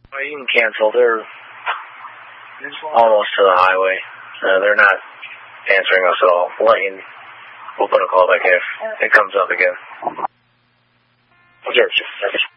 Well, you can cancel. They're almost to the highway. They're not answering us at all. We'll put a call back if it comes up again. Observe.